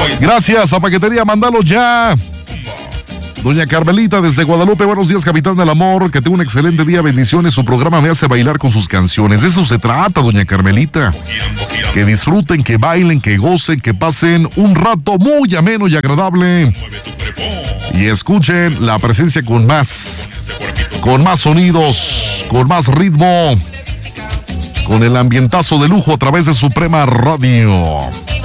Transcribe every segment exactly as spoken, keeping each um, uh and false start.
Gracias a Paquetería Mandalo Ya. Doña Carmelita desde Guadalupe, buenos días, capitán del amor, que tenga un excelente día, bendiciones, su programa me hace bailar con sus canciones, de eso se trata, doña Carmelita, que disfruten, que bailen, que gocen, que pasen un rato muy ameno y agradable, y escuchen la presencia con más, con más sonidos, con más ritmo, con el ambientazo de lujo a través de Suprema Radio.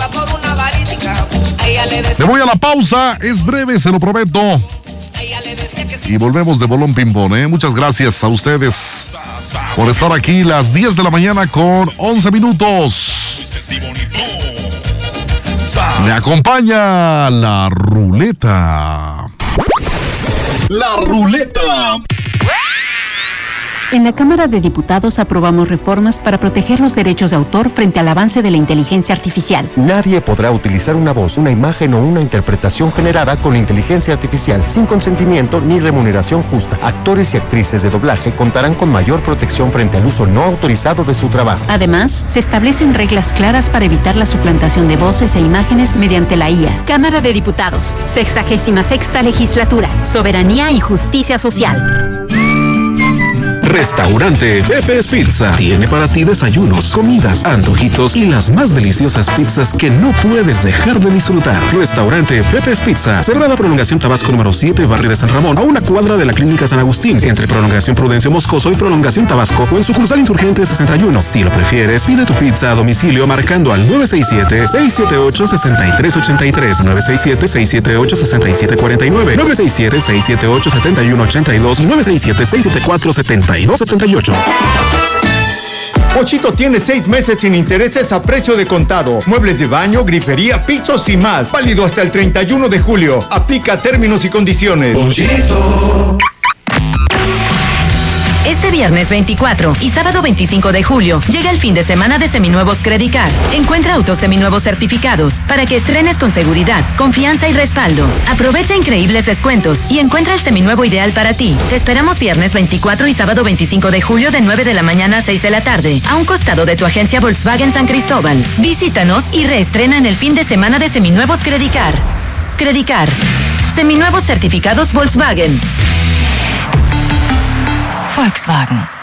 Me voy a la pausa, es breve, se lo prometo. Y volvemos de bolón ping-pong, ¿eh? Muchas gracias a ustedes por estar aquí las diez de la mañana con once minutos. Me acompaña la ruleta. La ruleta. En la Cámara de Diputados aprobamos reformas para proteger los derechos de autor frente al avance de la inteligencia artificial. Nadie podrá utilizar una voz, una imagen o una interpretación generada con inteligencia artificial sin consentimiento ni remuneración justa. Actores y actrices de doblaje contarán con mayor protección frente al uso no autorizado de su trabajo. Además, se establecen reglas claras para evitar la suplantación de voces e imágenes mediante la I A. Cámara de Diputados, sexagésima sexta legislatura, soberanía y justicia social. Restaurante Pepe's Pizza tiene para ti desayunos, comidas, antojitos y las más deliciosas pizzas que no puedes dejar de disfrutar. Restaurante Pepe's Pizza, Cerrada Prolongación Tabasco número siete, Barrio de San Ramón, a una cuadra de la Clínica San Agustín, entre Prolongación Prudencio Moscoso y Prolongación Tabasco, o en sucursal Insurgente sesenta y uno. Si lo prefieres, pide tu pizza a domicilio marcando al nueve seis siete, seis siete ocho, seis tres ocho tres, nueve seis siete, seis siete ocho, seis siete cuatro nueve, nueve seis siete, seis siete ocho, siete uno ocho dos y nueve seis siete, seis siete cuatro, siete dos siete ocho. Pochito tiene seis meses sin intereses a precio de contado. Muebles de baño, grifería, pisos y más. Válido hasta el treinta y uno de julio. Aplica términos y condiciones. Pochito. Este viernes veinticuatro y sábado veinticinco de julio llega el fin de semana de Seminuevos Credicar. Encuentra autos seminuevos certificados para que estrenes con seguridad, confianza y respaldo. Aprovecha increíbles descuentos y encuentra el seminuevo ideal para ti. Te esperamos viernes veinticuatro y sábado veinticinco de julio de nueve de la mañana a seis de la tarde, a un costado de tu agencia Volkswagen San Cristóbal. Visítanos y reestrena en el fin de semana de Seminuevos Credicar. Credicar. Seminuevos certificados Volkswagen. Volkswagen.